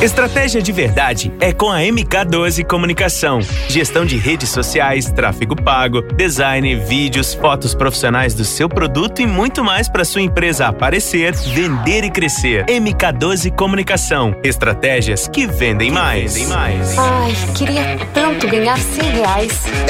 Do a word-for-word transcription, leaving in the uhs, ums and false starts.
Estratégia de verdade é com a M K doze Comunicação. Gestão de redes sociais, tráfego pago, design, vídeos, fotos profissionais do seu produto e muito mais para sua empresa aparecer, vender e crescer. M K doze Comunicação. Estratégias que vendem mais. Ai, queria tanto ganhar cem reais.